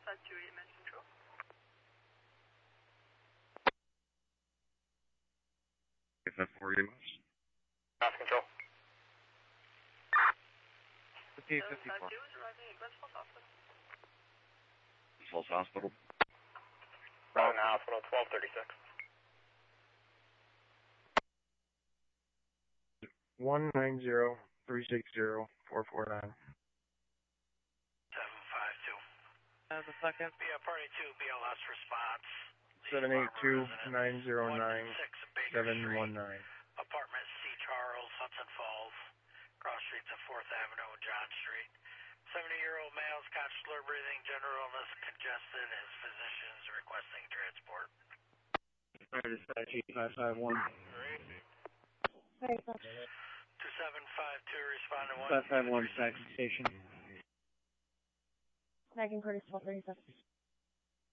528 Mass Control. If that's for you, Mass Control. 5854. 752 is arriving at Glens Falls Hospital. Falls Hospital. Rowan Hospital, 1236. 190-360-449. 752. As a second. Party 2, BLS response. 782-909-719. Apartment C. Charles, Hudson Falls. Cross streets of 4th Avenue and John Street. 70-year-old male, conscious, slur breathing, general illness, congested. His physicians requesting transport. Dispatch 8551. 2752, respond to 551 Saxon Station. Megan Curtis, 1237.